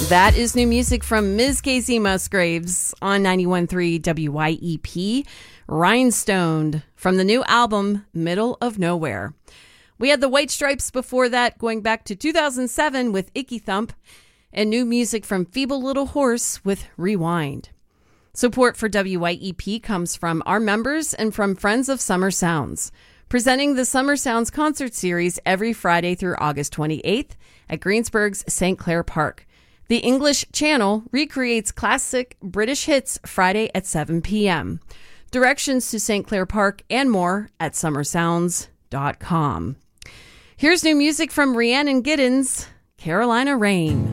That is new music from Ms. Casey Musgraves on 91.3 WYEP, Rhinestoned, from the new album, Middle of Nowhere. We had the White Stripes before that, going back to 2007 with Icky Thump, and new music from Feeble Little Horse with Rewind. Support for WYEP comes from our members and from Friends of Summer Sounds, presenting the Summer Sounds concert series every Friday through August 28th at Greensburg's St. Clair Park. The English Channel recreates classic British hits Friday at 7 p.m. Directions to St. Clair Park and more at summersounds.com. Here's new music from Rhiannon Giddens, Carolina Rain.